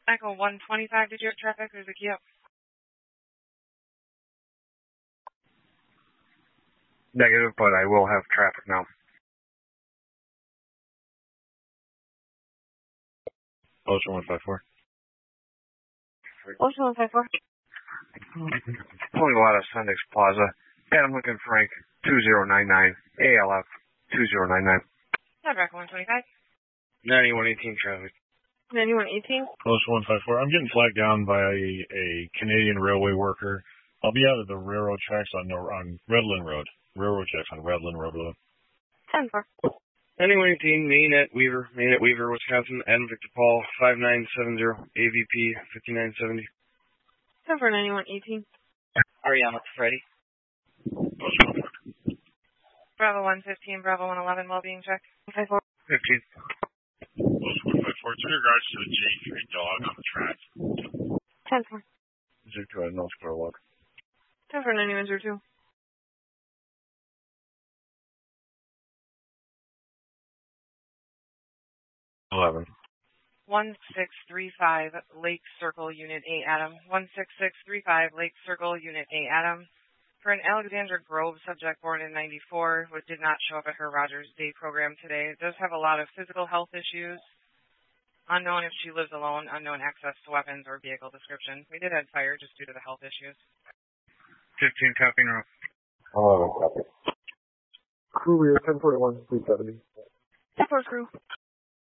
Echo 125, did you have traffic? There's a key up. Negative, but I will have traffic now. Ocean 154. Ocean 154. Pulling a lot of Sendix Plaza. Adam Lincoln Frank, 2099. ALF, 2099. Traffic 125. 9118 traffic. 9118. Ocean 154. I'm getting flagged down by a Canadian railway worker. I'll be out of the railroad tracks on Redland Road. Railroad tracks on Redland Road. 10-4. 9118, Main at Weaver, Wisconsin. Adam Victor Paul, 5970. AVP, 5970. 10-4, 9118. Ariana Freddy. Bravo 115, Bravo 111, well-being check. 54. 15. Ocean 154. It's in regards to the J3 dog on the track. 10-4. 02 at North Square Walk. 10-4, 9102. Eleven. 1635, Lake Circle, Unit 8, Adam. 16635, Lake Circle, Unit 8, Adam. For an Alexandra Grove subject born in 94, who did not show up at her Rogers Day program today, does have a lot of physical health issues. Unknown if she lives alone, unknown access to weapons or vehicle description. We did add fire just due to the health issues. 15, copying route. 11, copy. Crew rear, 1041, 370. 10-4, crew.